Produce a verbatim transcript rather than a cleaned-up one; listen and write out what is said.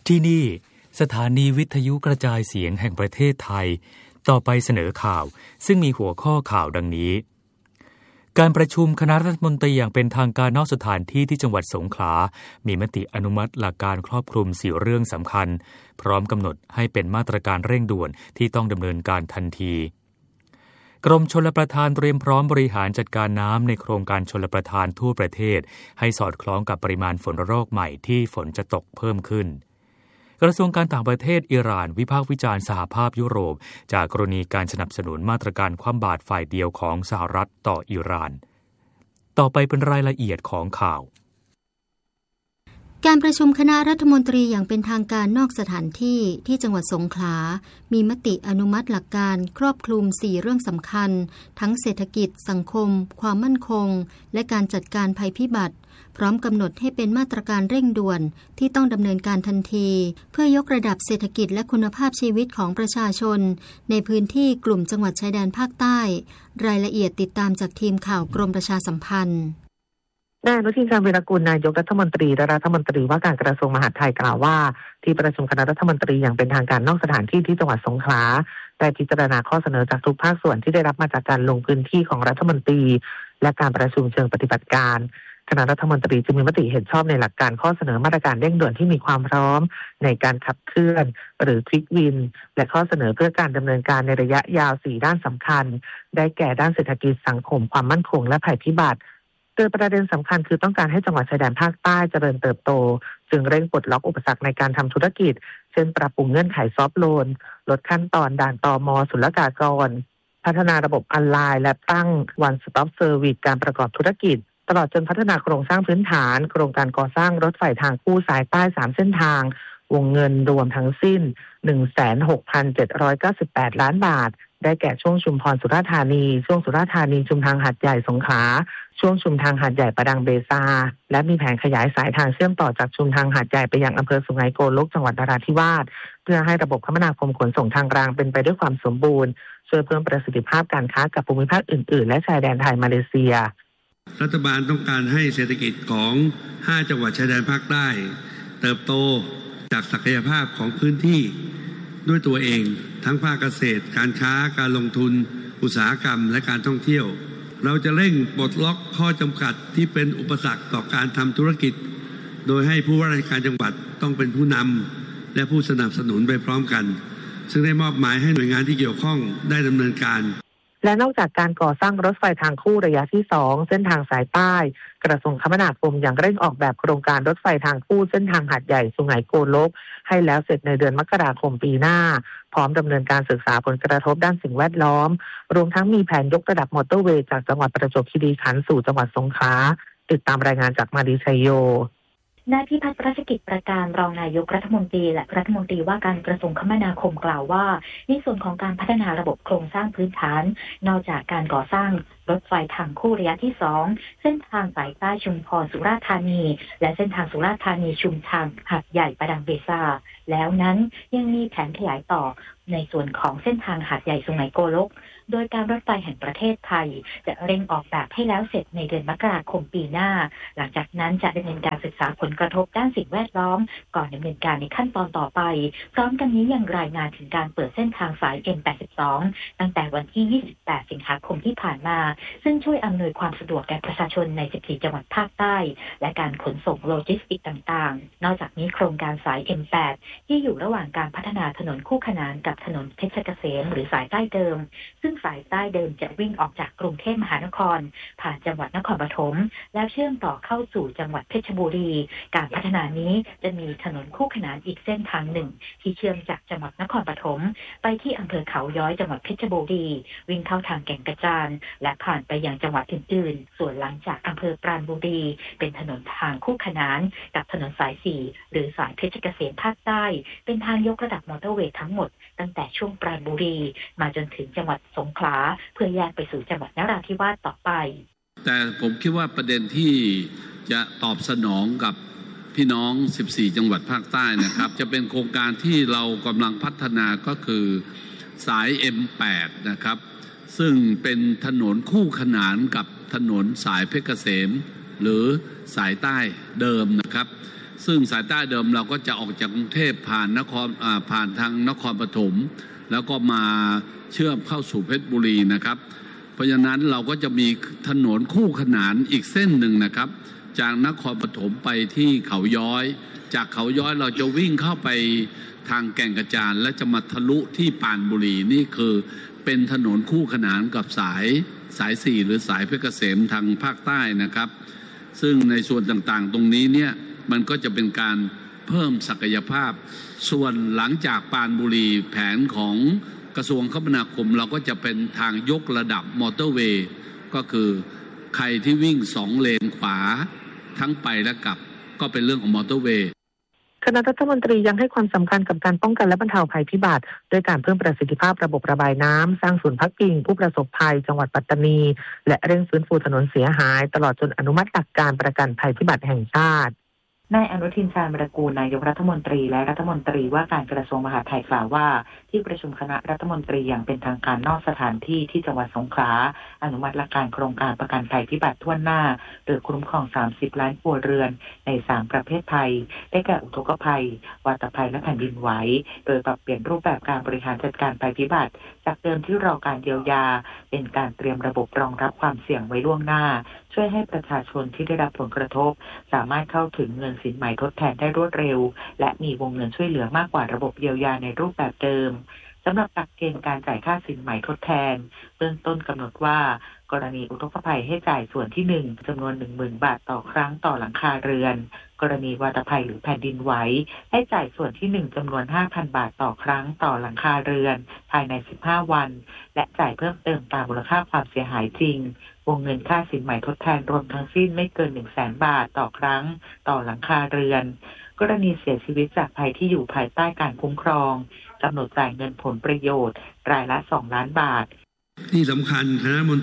ที่นี่สถานีวิทยุกระจายเสียงแห่งประเทศไทยต่อไปเสนอข่าวซึ่งมีหัวข้อข่าวดังนี้การประชุมคณะรัฐมนตรีอย่างเป็นทางการนอกสถานที่ที่จังหวัดสงขลามีมติอนุมัติหลักการครอบคลุมสี่เรื่องสำคัญพร้อมกำหนดให้เป็นมาตรการเร่งด่วนที่ต้องดำเนินการทันทีกรมชลประทานเตรียมพร้อมบริหารจัดการน้ำในโครงการชลประทานทั่วประเทศให้สอดคล้องกับปริมาณฝนระลอกใหม่ที่ฝนจะตกเพิ่มขึ้นกระทรวงการต่างประเทศอิหร่านวิพากษ์วิจารณ์สหภาพยุโรปจากกรณีการสนับสนุนมาตรการคว่ำบาตรฝ่ายเดียวของสหรัฐต่ออิหร่านต่อไปเป็นรายละเอียดของข่าวการประชุมคณะรัฐมนตรีอย่างเป็นทางการนอกสถานที่ที่จังหวัดสงขลามีมติอนุมัติหลักการครอบคลุมสี่เรื่องสำคัญทั้งเศรษฐกิจสังคมความมั่นคงและการจัดการภัยพิบัติพร้อมกำหนดให้เป็นมาตรการเร่งด่วนที่ต้องดำเนินการทันทีเพื่อยกระดับเศรษฐกิจและคุณภาพชีวิตของประชาชนในพื้นที่กลุ่มจังหวัดชายแดนภาคใต้รายละเอียดติดตามจากทีมข่าวกรมประชาสัมพันธ์นายอนุทิน ชาญวีรกูลนายกรัฐมนตรีและรัฐมนตรีว่าการกระทรวงมหาดไทยกล่าวว่าที่ประชุมคณะรัฐมนตรีอย่างเป็นทางการนอกสถานที่ที่จังหวัดสงขลาได้พิจารณาข้อเสนอจากทุกภาคส่วนที่ได้รับมาจากการลงพื้นที่ของรัฐมนตรีและการประชุมเชิงปฏิบัติการคณะรัฐมนตรีจึงมีมติเห็นชอบในหลักการข้อเสนอมาตรการเร่งด่วนที่มีความพร้อมในการขับเคลื่อนหรือควิกวินและข้อเสนอเพื่อการดำเนินการในระยะยาวสี่ด้านสำคัญได้แก่ด้านเศรษฐกิจสังคมความมั่นคงและภัยพิบัติโดยประเด็นสำคัญคือต้องการให้จังหวัดชายแดนภาคใต้เจริญเติบโตจึงเร่งปลดล็อกอุปสรรคในการทำธุรกิจเช่นปรับปรุงเงื่อนไขซอฟท์โลนลดขั้นตอนด่านตม.ศุลกากรพัฒนาระบบออนไลน์และตั้ง One Stop Service การประกอบธุรกิจตลอดจนพัฒนาโครงสร้างพื้นฐานโครงการก่อสร้างรถไฟทางคู่สายใต้สามเส้นทางวงเงินรวมทั้งสิ้น หนึ่งแสนหกพันเจ็ดร้อยเก้าสิบแปด ล้านบาทได้แก่ช่วงชุมพรสุราษฎร์ธานีช่วงสุราษฎร์ธานีชุมทางหาดใหญ่สงขลาช่วงชุมทางหาดใหญ่ประดังเบซาและมีแผนขยายสายทางเชื่อมต่อจากชุมทางหาดใหญ่ไปยังอำเภอสุไหงโกลกจังหวัดนราธิวาสเพื่อให้ระบบคมนาคมขนส่งทางรางเป็นไปด้วยความสมบูรณ์ช่วยเพิ่มประสิทธิภาพการค้ากับภูมิภาคอื่นๆและชายแดนไทยมาเลเซียรัฐบาลต้องการให้เศรษฐกิจของห้าจังหวัดชายแดนภาคใต้เติบโตจากศักยภาพของพื้นที่ด้วยตัวเองทั้งภาคเกษตรการค้าการลงทุนอุตสาหกรรมและการท่องเที่ยวเราจะเร่งปลดล็อกข้อจำกัดที่เป็นอุปสรรคต่อการทำธุรกิจโดยให้ผู้ว่าราชการจังหวัดต้องเป็นผู้นำและผู้สนับสนุนไปพร้อมกันซึ่งได้มอบหมายให้หน่วยงานที่เกี่ยวข้องได้ดำเนินการและนอกจากการก่อสร้างรถไฟทางคู่ระยะที่สองเส้นทางสายใต้กระทรวงคมนาคมยังเร่งออกแบบโครงการรถไฟทางคู่เส้นทางหาดใหญ่สุไหงโกลกให้แล้วเสร็จในเดือนมกราคมปีหน้าพร้อมดำเนินการศึกษาผลกระทบด้านสิ่งแวดล้อมรวมทั้งมีแผนยกระดับมอเตอร์เวย์จากจังหวัดประจวบคีรีขันธ์สู่จังหวัดสงขลาติดตามรายงานจากมาดีชัยโยนายพิพัฒน์รัชกิจประการรองนายกรัฐมนตรีและรัฐมนตรีว่าการกระทรวงคมนาคมกล่าวว่าในส่วนของการพัฒนาระบบโครงสร้างพื้นฐานนอกจากการก่อสร้างรถไฟทางคู่ระยะที่สองเส้นทางสายใต้ชุมพรสุราษฎร์ธานีและเส้นทางสุราษฎร์ธานีชุมทางหาดใหญ่ประดังเบซาแล้วนั้นยังมีแผนขยายต่อในส่วนของเส้นทางหาดใหญ่สุไหงโกลกโดยการรถไฟแห่งประเทศไทยจะเร่งออกแบบให้แล้วเสร็จในเดือนมกราคมปีหน้าหลังจากนั้นจะดำเนินการศึกษาผลกระทบด้านสิ่งแวดล้อมก่อนดำเนินการในขั้นตอนต่อไปพร้อมกันนี้ยังรายงานถึงการเปิดเส้นทางสาย เอ็ม แปดสิบสอง ตั้งแต่วันที่ยี่สิบแปดสิงหาคมที่ผ่านมาซึ่งช่วยอำนวยความสะดวกแก่ประชาชนในสิบสี่จังหวัดภาคใต้และการขนส่งโลจิสติกต่างๆนอกจากนี้โครงการสาย เอ็ม แปด ที่อยู่ระหว่างการพัฒนาถนนคู่ขนานกับถนนเพชรเกษมหรือสายใต้เดิมซึ่งสายใต้เดิมจะวิ่งออกจากกรุงเทพมหานครผ่านจังหวัดนครปฐมแล้วเชื่อมต่อเข้าสู่จังหวัดเพชรบุรีการพัฒนานี้จะมีถนนคู่ขนานอีกเส้นทางหนึ่งที่เชื่อมจากจังหวัดนครปฐมไปที่อำเภอเขาย้อยจังหวัดเพชรบุรีวิ่งเข้าทางแก่งกระจานและผ่านไปยังจังหวัดอื่นๆส่วนหลังจากอำเภอปราณบุรีเป็นถนนทางคู่ขนานกับถนนสายสี่หรือสายเพชรเกษมภาคใต้เป็นทางยกระดับมอเตอร์เวย์ทั้งหมดตั้งแต่ช่วงปราณบุรีมาจนถึงจังหวัดสงขลาเพื่อแยกไปสู่จังหวัดนราธิวาสต่อไปแต่ผมคิดว่าประเด็นที่จะตอบสนองกับพี่น้องสิบสี่จังหวัดภาคใต้นะครับ จะเป็นโครงการที่เรากำลังพัฒนาก็คือสาย เอ็ม แปด นะครับซึ่งเป็นถนนคู่ขนานกับถนนสายเพชรเกษมหรือสายใต้เดิมนะครับซึ่งสายใต้เดิมเราก็จะออกจากกรุงเทพผ่านนครผ่านทางนครปฐมแล้วก็มาเชื่อมเข้าสู่เพชรบุรีนะครับเพราะฉะนั้นเราก็จะมีถนนคู่ขนานอีกเส้นหนึ่งนะครับจากนครปฐมไปที่เขาย้อยจากเขาย้อยเราจะวิ่งเข้าไปทางแก่งกระจานและจะมาทะลุที่ปรานบุรีนี่คือเป็นถนนคู่ขนานกับสายสายสี่หรือสายเพชรเกษมทางภาคใต้นะครับซึ่งในส่วนต่างๆตรงนี้เนี่ยมันก็จะเป็นการเพิ่มศักยภาพส่วนหลังจากปรานบุรีแผนของกระทรวงคมนาคมเราก็จะเป็นทางยกระดับมอเตอร์เวย์ก็คือใครที่วิ่งสองเลนขวาทั้งไปและกลับก็เป็นเรื่องของมอเตอร์เวย์คณะรัฐมนตรียังให้ความสำคัญกับการป้องกันและบรรเทาภัยพิบัติด้วยการเพิ่มประสิทธิภาพระบบระบายน้ำสร้างศูนย์พักพิงผู้ประสบภัยจังหวัดปัตตานีและเร่งฟื้นฟูถนนเสียหายตลอดจนอนุมัติหลักการประกันภัยพิบัติแห่งชาตินายอนุทินชาญวิรากูลนายกรัฐมนตรีและรัฐมนตรีว่าการกระทรวงมหาดไทยกล่าวว่าที่ประชุมคณะรัฐมนตรีอย่างเป็นทางการนอกสถานที่ที่จังหวัดสงขลาอนุมัติหลักการโครงการประกันภัยพิบัติทั่วหน้าโดยคุ้มครองสามสิบล้านครัวเรือนในสามประเภทภัยได้แก่อุทกภัยวาตภัยและแผ่นดินไหวโดยปรับเปลี่ยนรูปแบบการบริหารจัดการภัยพิบัติจากเดิมที่รอการเยียวยาเป็นการเตรียมระบบรองรับความเสี่ยงไว้ล่วงหน้าช่วยให้ประชาชนที่ได้รับผลกระทบสามารถเข้าถึงเงินสินไหมทดแทนได้รวดเร็วและมีวงเงินช่วยเหลือมากกว่าระบบเยียวยาในรูปแบบเดิมสำหรับหลักเกณฑ์การจ่ายค่าสินไหมทดแทนเบื้องต้นกำหนดว่ากรณีอุทกภัยให้จ่ายส่วนที่หนึ่งจำนวน หนึ่งหมื่น บาทต่อครั้งต่อหลังคาเรือนกรณีวาตภัยหรือแผ่นดินไหวให้จ่ายส่วนที่หนึ่งจำนวน ห้าพัน บาทต่อครั้งต่อหลังคาเรือนภายในสิบห้าวันและจ่ายเพิ่มเติมตามมูลค่าความเสียหายจริงวงเงินค่าสินไหมทดแทนรวมทั้งสิ้นไม่เกิน หนึ่งแสน บาทต่อครั้งต่อหลังคาเรือนกรณีเสียชีวิตจากภัยที่อยู่ภายใต้การคุ้มครองกำหนดจ่ายเงินผลประโยชน์รายละสองล้านบาทที่สำคัญคณะรัฐมน